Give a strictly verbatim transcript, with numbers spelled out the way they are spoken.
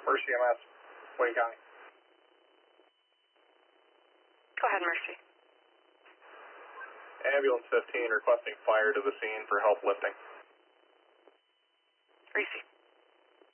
Mercy M S, Wayne County. Go ahead, Mercy. Ambulance fifteen requesting fire to the scene for help lifting.